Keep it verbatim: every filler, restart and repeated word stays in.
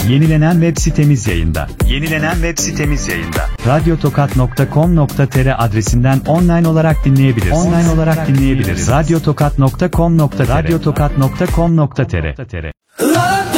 Yenilenen web sitemiz yayında. Yenilenen web sitemiz yayında. radyotokat nokta com nokta tr adresinden online olarak dinleyebilirsiniz. Online olarak dinleyebilirsiniz. radyotokat nokta com nokta tr radyotokat nokta com nokta tr